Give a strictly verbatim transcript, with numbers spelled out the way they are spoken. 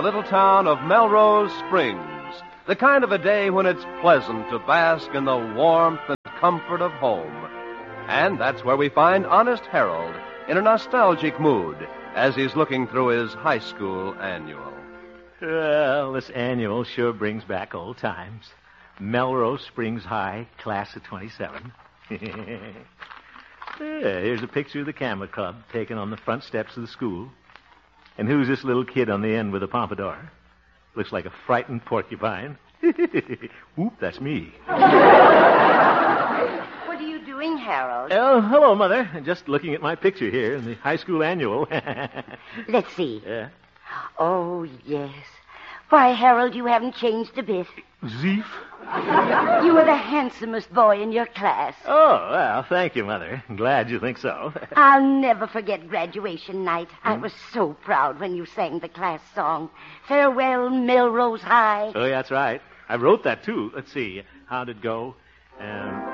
little town of Melrose Springs, the kind of a day when it's pleasant to bask in the warmth and comfort of home. And that's where we find Honest Harold in a nostalgic mood as he's looking through his high school annual. Well, this annual sure brings back old times. Melrose Springs High, class of twenty-seven. Yeah, here's a picture of the Camera Club taken on the front steps of the school. And who's this little kid on the end with a pompadour? Looks like a frightened porcupine. Whoop, that's me. What are you doing, Harold? Oh, hello, Mother. Just looking at my picture here in the high school annual. Let's see. Yeah? Oh, yes. Why, Harold, you haven't changed a bit. Zeef? You were the handsomest boy in your class. Oh, well, thank you, Mother. I'm glad you think so. I'll never forget graduation night. Hmm? I was so proud when you sang the class song, Farewell, Melrose High. Oh, yeah, that's right. I wrote that, too. Let's see. How'd it go? Um...